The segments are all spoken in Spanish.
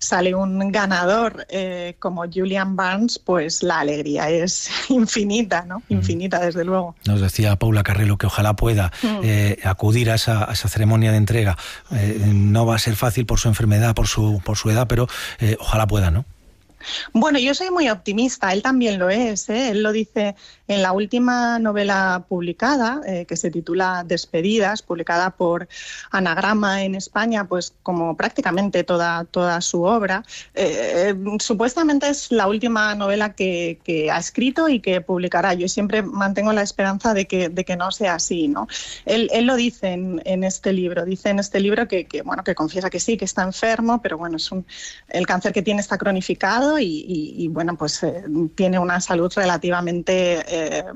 sale un ganador como Julian Barnes, pues la alegría es infinita, ¿no? Infinita, desde luego. Nos decía Paula Carrelo que ojalá pueda acudir a esa ceremonia de entrega. No va a ser fácil por su enfermedad, por su edad, pero ojalá pueda, ¿no? Bueno, yo soy muy optimista, él también lo es, ¿eh? Él lo dice en la última novela publicada, que se titula Despedidas, publicada por Anagrama en España, pues como prácticamente toda su obra. Supuestamente es la última novela que ha escrito y que publicará. Yo siempre mantengo la esperanza de que no sea así, ¿no? Él lo dice en este libro, que confiesa que sí, que está enfermo, pero bueno, el cáncer que tiene está cronificado y bueno, pues tiene una salud relativamente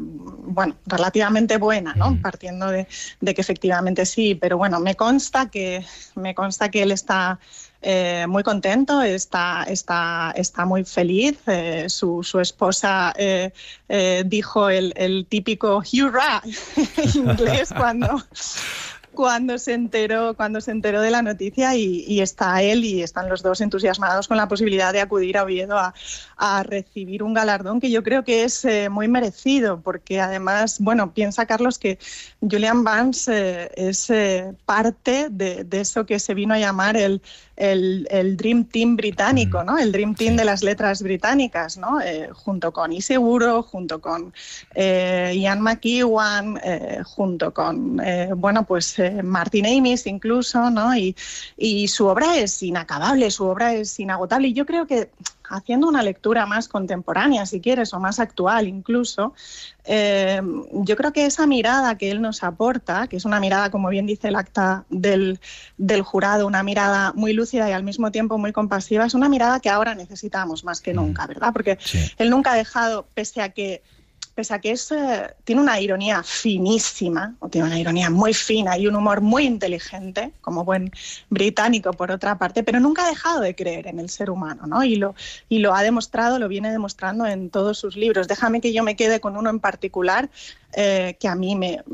buena, ¿no? Partiendo de que efectivamente sí, pero bueno, me consta que él está muy contento, está muy feliz. Su esposa dijo el típico hurra inglés cuando se enteró de la noticia, y está él y están los dos entusiasmados con la posibilidad de acudir a Oviedo a recibir un galardón que yo creo que es muy merecido, porque además, bueno, piensa Carlos que Julian Barnes es parte de eso que se vino a llamar el Dream Team británico, ¿no? El Dream Team de las letras británicas, ¿no? Junto con Iseguro, junto con Ian McEwan, junto con Martin Amis incluso, ¿no? Y su obra es inacabable, su obra es inagotable, y yo creo que haciendo una lectura más contemporánea, si quieres, o más actual incluso, yo creo que esa mirada que él nos aporta, que es una mirada, como bien dice el acta del jurado, una mirada muy lúcida y al mismo tiempo muy compasiva, es una mirada que ahora necesitamos más que nunca, ¿verdad? Porque él nunca ha dejado, pese a que tiene una ironía finísima, o tiene una ironía muy fina y un humor muy inteligente, como buen británico por otra parte, pero nunca ha dejado de creer en el ser humano, ¿no? Y lo ha demostrado, lo viene demostrando en todos sus libros. Déjame que yo me quede con uno en particular, que a mí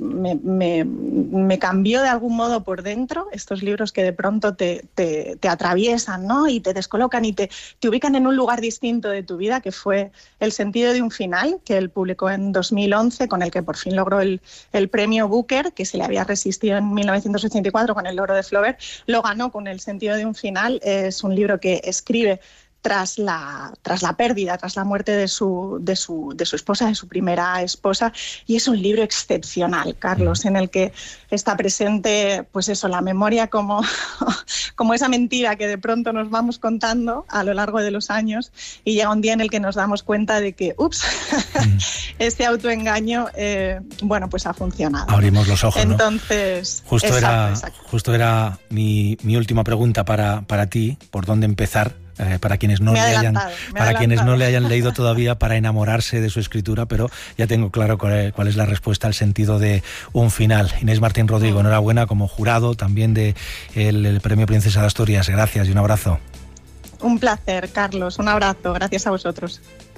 me cambió de algún modo por dentro, estos libros que de pronto te atraviesan, ¿no? Y te descolocan y te ubican en un lugar distinto de tu vida, que fue El sentido de un final, que él publicó en 2011, con el que por fin logró el premio Booker, que se le había resistido en 1984 con El oro de Flaubert. Lo ganó con El sentido de un final. Es un libro que escribe tras la pérdida, tras la muerte de su esposa, de su primera esposa, y es un libro excepcional, Carlos, en el que está presente, pues eso, la memoria como esa mentira que de pronto nos vamos contando a lo largo de los años, y llega un día en el que nos damos cuenta de que, este autoengaño, pues ha funcionado. Abrimos los ojos, ¿no? Entonces, justo era mi última pregunta para ti, ¿por dónde empezar? Para quienes no le hayan leído todavía, para enamorarse de su escritura, pero ya tengo claro cuál es la respuesta al sentido de un final. Inés Martín Rodrigo, enhorabuena como jurado también de el Premio Princesa de Asturias. Gracias y un abrazo. Un placer, Carlos, un abrazo, gracias a vosotros.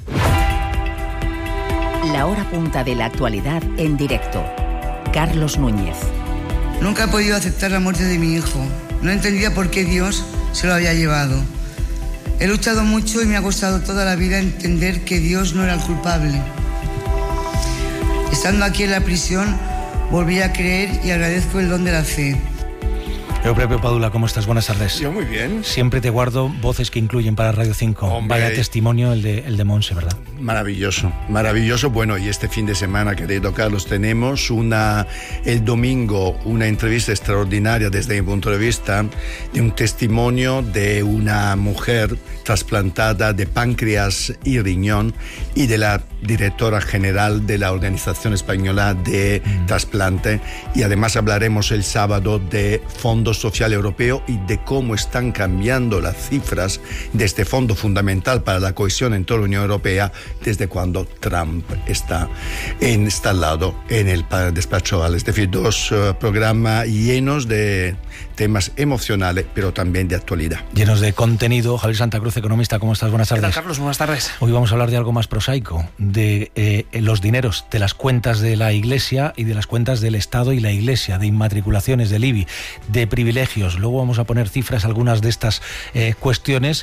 La hora punta de la actualidad en directo. Carlos Núñez. Nunca he podido aceptar la muerte de mi hijo. No entendía por qué Dios se lo había llevado. He luchado mucho y me ha costado toda la vida entender que Dios no era el culpable. Estando aquí en la prisión, volví a creer y agradezco el don de la fe. Eupropio Padula, ¿cómo estás? Buenas tardes. Yo muy bien. Siempre te guardo voces que incluyen para Radio 5. Hombre, vaya testimonio el de Monse, ¿verdad? Maravilloso, maravilloso. Bueno, y este fin de semana, querido Carlos, tenemos el domingo una entrevista extraordinaria desde mi punto de vista, de un testimonio de una mujer trasplantada de páncreas y riñón y de la directora general de la Organización Española de Trasplante, y además hablaremos el sábado de Fondo Social Europeo y de cómo están cambiando las cifras de este fondo fundamental para la cohesión en toda la Unión Europea desde cuando Trump está instalado en el despacho Oval. Es decir, dos programas llenos de temas emocionales, pero también de actualidad. Llenos de contenido. Javier Santa Cruz, economista, ¿cómo estás? Buenas tardes. ¿Qué tal, Carlos? Buenas tardes. Hoy vamos a hablar de algo más prosaico, de los dineros, de las cuentas de la Iglesia y de las cuentas del Estado y la Iglesia, de inmatriculaciones del IBI, de privilegios. Luego vamos a poner cifras a algunas de estas cuestiones